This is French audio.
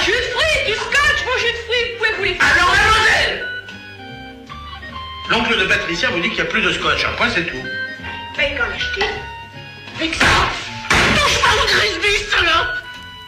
Jus de fruits, du scotch, mon jus de fruits, vous pouvez vous les faire. Alors, mademoiselle! L'oncle de Patricia vous dit qu'il n'y a plus de scotch. Un point, c'est tout. Mais quand l'acheter? Avec ça.